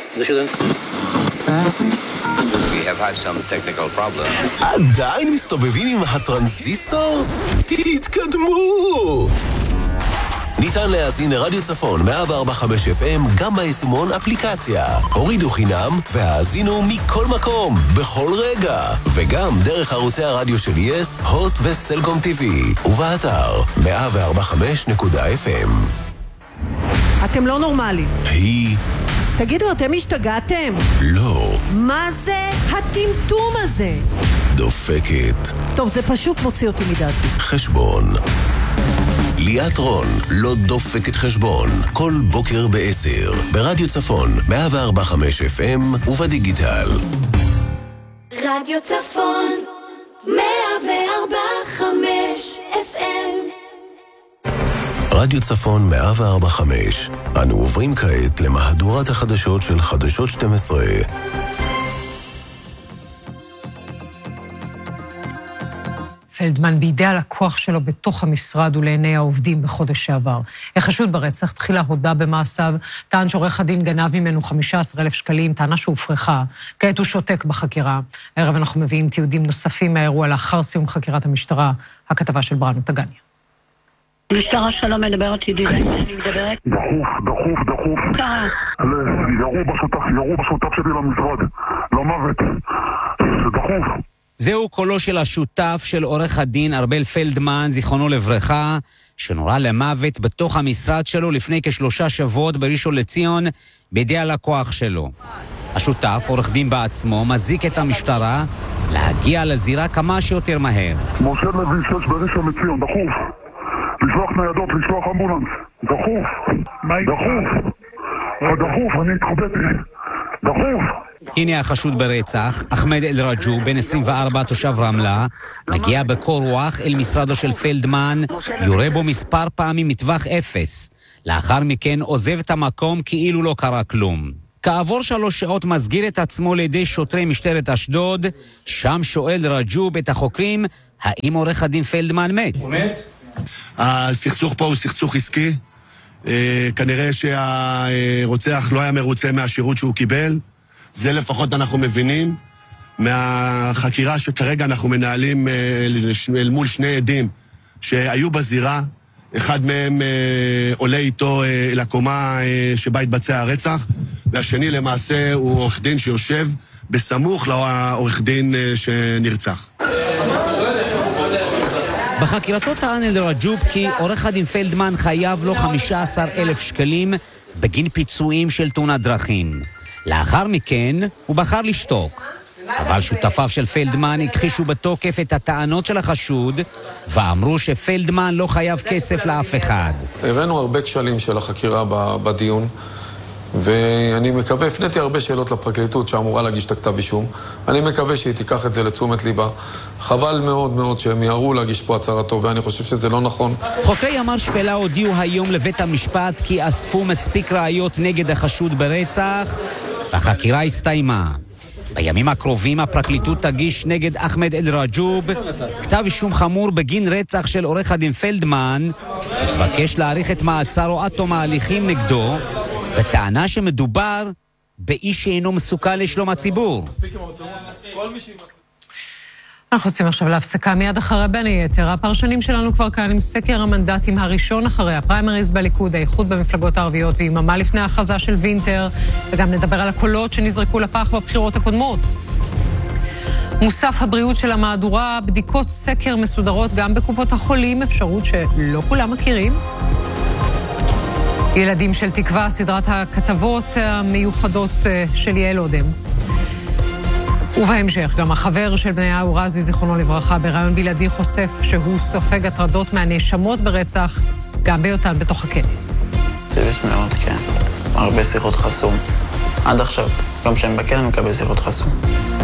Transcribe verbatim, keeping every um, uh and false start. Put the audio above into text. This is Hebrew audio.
We have had some technical problems. עדיין מסתובבים עם הטרנזיסטור? תתקדמו! ניתן להאזין לרדיו צפון מאה וארבע נקודה חמש אף אם גם ביישומון אפליקציה. הורידו חינם והאזינו מכל מקום, בכל רגע. וגם דרך ערוצי הרדיו של יס, הוט וסלקום טיווי. ובאתר מאה וארבע נקודה חמש אף אם. אתם לא נורמלים. היא... תגידו, אתם השתגעתם? לא. מה זה הטמטום הזה? דופקת. טוב, זה פשוט מוציא אותי מדעתי. חשבון. ליאת רון, לא דופקת חשבון. כל בוקר בעשר. ברדיו צפון, מאה וארבע נקודה חמש אף אם ובדיגיטל. רדיו צפון, מאה וארבע נקודה חמש אף אם. רדיו צפון מאה וארבע נקודה חמש. אנו עוברים כעת למהדורת החדשות של חדשות שתים עשרה. פלדמן בידי הלקוח שלו בתוך המשרד ולעיני העובדים בחודש שעבר. החשוד ברצח תחילה הודה במעשיו, טען שעורך הדין גנב ממנו חמישה עשר אלף שקלים, טענה שהופרחה. כעת הוא שותק בחקירה. הערב אנחנו מביאים תיעודים נוספים מהאירוע לאחר סיום חקירת המשטרה, הכתבה של ברנו טגניה. המשטרה שלא מדברת איתי, אני מדברת. דחוף, דחוף, דחוף. קרה. ירו בשותף, ירו בשותף שלי למשרד, למוות. דחוף. זהו קולו של השותף של עורך הדין ארבל פלדמן, זיכרונו לברכה, שנורה למוות בתוך המשרד שלו לפני כשלושה שבועות בראשון לציון, בידי הלקוח שלו. השותף, עורך דין בעצמו, מזיק את המשטרה להגיע לזירה כמה שיותר מהר. משה לוי שש בראשון לציון, דחוף. לשלוח ניידות, לשלוח אמבולנס. דחוף. דחוף. דחוף, אני התחבאתי. דחוף. הנה החשוד ברצח, אחמד אל-רג'וב, בן עשרים וארבע, תושב רמלה, מגיע בקור רוח אל משרדו של פלדמן, יורה בו מספר פעמים מטווח אפס. לאחר מכן עוזב את המקום כאילו לא קרה כלום. כעבור שלוש שעות מסגיר את עצמו לידי שוטרי משטרת אשדוד, שם שואל רג'וב את החוקרים, האם עורך הדין פלדמן מת? הוא מת? הסכסוך פה הוא סכסוך עסקי. כנראה שהרוצח לא היה מרוצה מהשירות שהוא קיבל. זה לפחות אנחנו מבינים מהחקירה שכרגע אנחנו מנהלים אל מול שני עדים שהיו בזירה. אחד מהם עולה איתו לקומה שבה התבצע הרצח, והשני למעשה הוא עורך דין שיושב בסמוך לעורך דין שנרצח. בחקירתו טען אל-רג'וב כי עורך הדין פלדמן חייב לו חמישה עשר אלף שקלים בגין פיצויים של תאונת דרכים. לאחר מכן הוא בחר לשתוק. אבל שותפיו של פלדמן הכחישו בתוקף את הטענות של החשוד ואמרו שפלדמן לא חייב כסף לאף אחד. הראינו הרבה כשלים של החקירה בדיון, ואני מקווה, הפניתי הרבה שאלות לפרקליטות שאמורה להגיש את הכתב אישום. אני מקווה שהיא תיקח את זה לתשומת ליבה. חבל מאוד מאוד שהם יערו להגיש פה הצהרתו, ואני חושב שזה לא נכון. חוקרי ימ"ר שפלה הודיעו היום לבית המשפט כי אספו מספיק ראיות נגד החשוד ברצח, והחקירה הסתיימה. בימים הקרובים הפרקליטות תגיש נגד אחמד אל-רג'וב כתב אישום חמור בגין רצח של עורך הדין פלדמן, ותבקש להאריך את מעצרו עד תום ההליכים נגדו, בטענה שמדובר באיש שאינו מסוכן לשלום הציבור. אנחנו יוצאים עכשיו להפסקה מיד אחרי בין היתר. הפרשנים שלנו כבר כאן עם סקר המנדטים הראשון אחרי הפריימריז בליכוד, האיחוד במפלגות הערביות ויממה לפני ההכרזה של וינטר, וגם נדבר על הקולות שנזרקו לפח בבחירות הקודמות. מוסף הבריאות של המהדורה, בדיקות סקר מסודרות גם בקופות החולים, אפשרות שלא כולם מכירים. ילדים של תקווה, סדרת הכתבות המיוחדות של יעל אודם. ובהמשך, גם החבר של בניהו רזי, זיכרונו לברכה, ברעיון בלעדי חושף שהוא סופג הטרדות מהנאשמות ברצח, גם בהיותן בתוך הכלא. צוות מאוד, כן. הרבה שיחות חסום. עד עכשיו, גם כשהם בכלא מקבל שיחות חסום.